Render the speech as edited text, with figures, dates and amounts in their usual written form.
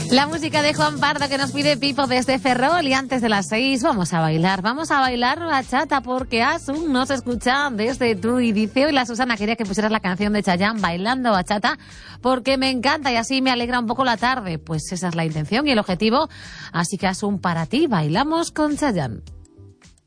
La música de Juan Pardo que nos pide Pipo desde Ferrol, y antes de las 6 vamos a bailar bachata porque Asun nos escucha desde tú y dice: hoy la Susana quería que pusieras la canción de Chayanne bailando bachata porque me encanta y así me alegra un poco la tarde. Pues esa es la intención y el objetivo, así que Asun, para ti bailamos con Chayanne.